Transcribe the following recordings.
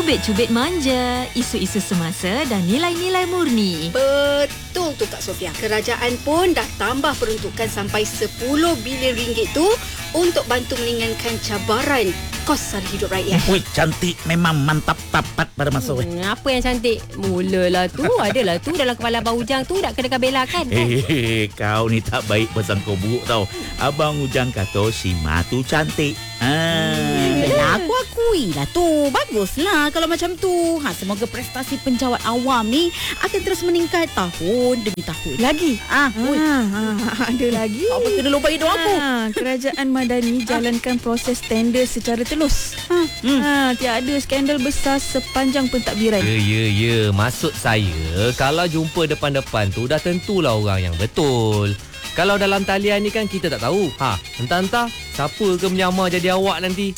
Cubit-cubit manja, isu-isu semasa dan nilai-nilai murni. Betul tu Kak Sofia. Kerajaan pun dah tambah peruntukan sampai 10 bilion ringgit tu untuk bantu meringankan cabaran kos sara hidup rakyat. Wih, cantik memang mantap tapat pada masa. Apa yang cantik? Mulalah tu. Adalah tu dalam kepala Abang Ujang tu nak kena bela kan? Kau ni tak baik pasang kau buruk tau. Abang Ujang kata si Ma tu cantik. Yelah, aku akui lah tu. Baguslah kalau macam tu. Semoga prestasi penjawat awam ni akan terus meningkat tahun demi tahun. Lagi? Ada lagi. Apa kena lupa hidup aku? Kerajaan Madani jalankan proses tender secara telus. Tiada skandal besar sepanjang pentadbiran. Ya. Maksud saya, kalau jumpa depan-depan tu dah tentulah orang yang betul. Kalau dalam talian ni kan kita tak tahu. Entah-entah siapa ke menyamar jadi awak nanti.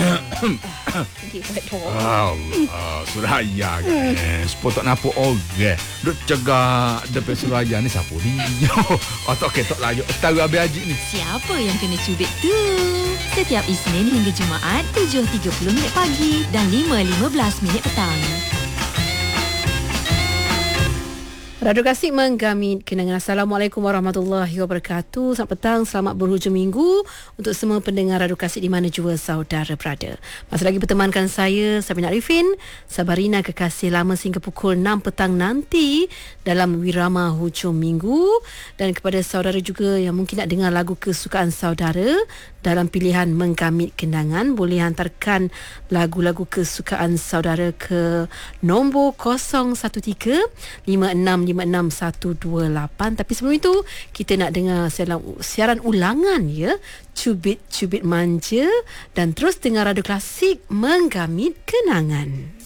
Suraya guys. Potok napuk orang. Duk cegah depan Suraya ni siapa dia? Otak ketok layak. Tahu habis haji ni. Siapa yang kena cubit tu? Setiap Isnin hingga Jumaat 7.30 minit pagi dan 5.15 minit petang. Radio Kasih menggamit kenangan. Assalamualaikum warahmatullahi wabarakatuh. Selamat petang, selamat berhujung minggu untuk semua pendengar Radio Kasih di mana jua saudara berada. Masih lagi bertemankan saya, Sabina Arifin, Sabarina kekasih lama sehingga pukul 6 petang nanti dalam Wirama Hujung Minggu. Dan kepada saudara juga yang mungkin nak dengar lagu kesukaan saudara dalam pilihan menggamit kenangan, boleh hantarkan lagu-lagu kesukaan saudara ke nombor 013-5656-128. Tapi sebelum itu, kita nak dengar siaran ulangan ya, Cubit-cubit manja, dan terus dengar Radio Klasik menggamit kenangan.